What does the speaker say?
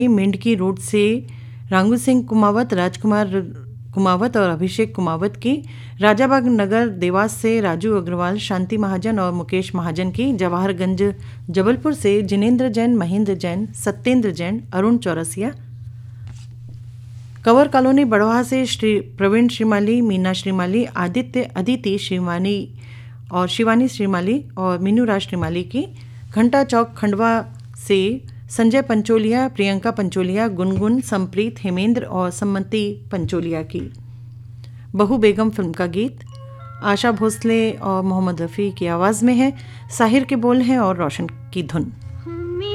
मेंढकी road से रांगू सिंह कुमावत, राजकुमार कुमावत और अभिषेक कुमावत की। राजाबाग नगर देवास से राजू अग्रवाल, शांति महाजन और मुकेश महाजन की। जवाहरगंज जबलपुर से जिनेंद्र जैन, महेंद्र जैन, सत्येंद्र जैन, अरुण चौरसिया। कंवर कॉलोनी बड़वा से श्री प्रवीण श्रीमाली, मीना श्रीमाली, आदित्य अदिति श्रीमाली और शिवानी श्रीमाली और मीनूराज श्रीमाली की। घंटा चौक खंडवा से संजय पंचोलिया, प्रियंका पंचोलिया, गुनगुन, संप्रीत, हेमेंद्र और सम्मति पंचोलिया की। बहू बेगम फिल्म का गीत आशा भोसले और मोहम्मद रफ़ी की आवाज़ में है। साहिर के बोल हैं और रोशन की धुन।